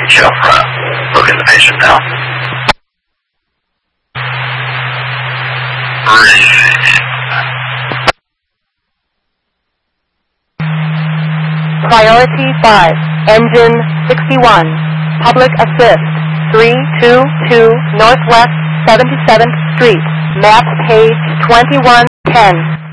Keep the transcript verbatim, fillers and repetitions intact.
Jeff, uh, looking the patient now. Priority five, engine sixty-one, public assist, three two two Northwest seventy-seventh Street, map page twenty-one ten.